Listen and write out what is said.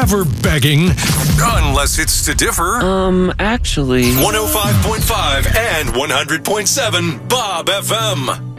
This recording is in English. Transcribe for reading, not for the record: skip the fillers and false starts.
never begging, unless it's to differ. Actually... 105.5 and 100.7 Bob FM.